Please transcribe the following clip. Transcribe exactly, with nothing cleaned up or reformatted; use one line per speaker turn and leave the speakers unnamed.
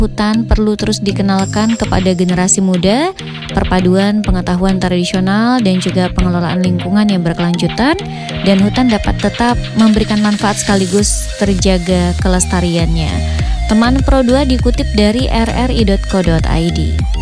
hutan perlu terus dikenalkan kepada generasi muda, perpaduan pengetahuan tradisional dan juga pengelolaan lingkungan yang berkelanjutan, dan hutan dapat tetap memberikan manfaat sekaligus terjaga kelestariannya. Teman Pro dua dikutip dari r r i dot co dot i d.